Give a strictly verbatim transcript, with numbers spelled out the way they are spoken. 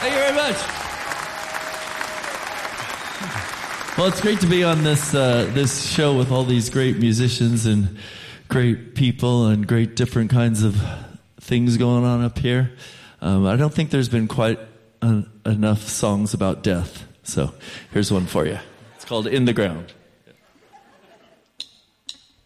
Thank you very much. Well, it's great to be on this uh, this show with all these great musicians and great people and great different kinds of things going on up here. Um, I don't think there's been quite a, enough songs about death. So here's one for you. It's called In the Ground.